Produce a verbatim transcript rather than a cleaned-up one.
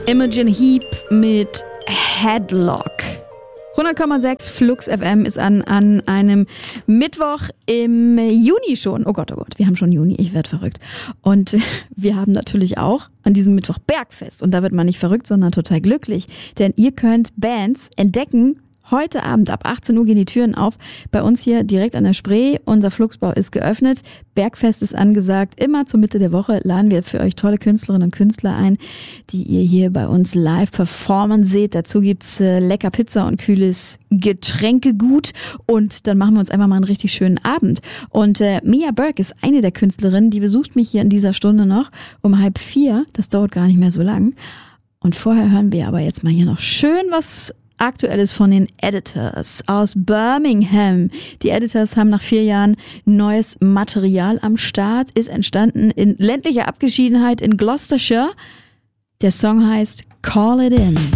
Imogen Heap mit Headlock. hundert Komma sechs Flux F M ist an, an einem Mittwoch im Juni schon. Oh Gott, oh Gott, wir haben schon Juni, ich werde verrückt. Und wir haben natürlich auch an diesem Mittwoch Bergfest. Und da wird man nicht verrückt, sondern total glücklich. Denn ihr könnt Bands entdecken. Heute Abend ab achtzehn Uhr gehen die Türen auf. Bei uns hier direkt an der Spree. Unser Fluxbau ist geöffnet. Bergfest ist angesagt. Immer zur Mitte der Woche laden wir für euch tolle Künstlerinnen und Künstler ein, die ihr hier bei uns live performen seht. Dazu gibt's äh, lecker Pizza und kühles Getränkegut. Und dann machen wir uns einfach mal einen richtig schönen Abend. Und äh, Mia Burke ist eine der Künstlerinnen, die besucht mich hier in dieser Stunde noch um halb vier. Das dauert gar nicht mehr so lang. Und vorher hören wir aber jetzt mal hier noch schön was Aktuelles von den Editors aus Birmingham. Die Editors haben nach vier Jahren neues Material am Start, ist entstanden in ländlicher Abgeschiedenheit in Gloucestershire. Der Song heißt Call It In.